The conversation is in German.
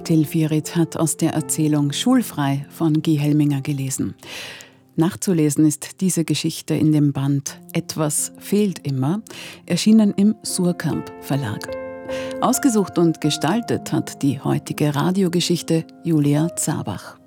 Till Virit hat aus der Erzählung Schulfrei von Guy Helminger gelesen. Nachzulesen ist diese Geschichte in dem Band Etwas fehlt immer, erschienen im Surkamp Verlag. Ausgesucht und gestaltet hat die heutige Radiogeschichte Julia Zabach.